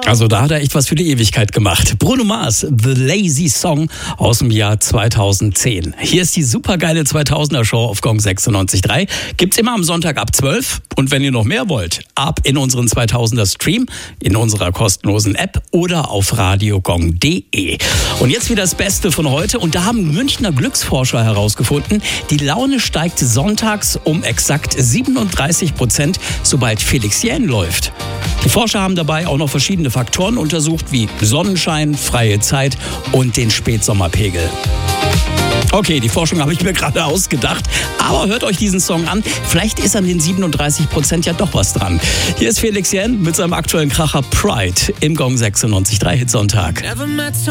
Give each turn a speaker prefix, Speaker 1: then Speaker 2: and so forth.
Speaker 1: Also da hat er echt was für die Ewigkeit gemacht. Bruno Mars, The Lazy Song aus dem Jahr 2010. Hier ist die supergeile 2000er Show auf Gong 96.3. Gibt's immer am Sonntag ab 12. Und wenn ihr noch mehr wollt, ab in unseren 2000er Stream, in unserer kostenlosen App oder auf radiogong.de. Und jetzt wieder das Beste von heute. Und da haben Münchner Glücksforscher herausgefunden, die Laune steigt sonntags um exakt 37%, sobald Felix Jähn läuft. Die Forscher haben dabei auch noch verschiedene Faktoren untersucht, wie Sonnenschein, freie Zeit und den Spätsommerpegel. Okay, die Forschung habe ich mir gerade ausgedacht, aber hört euch diesen Song an. Vielleicht ist an den 37% ja doch was dran. Hier ist Felix Jähn mit seinem aktuellen Kracher Pride im Gong 96.3 Hitsonntag.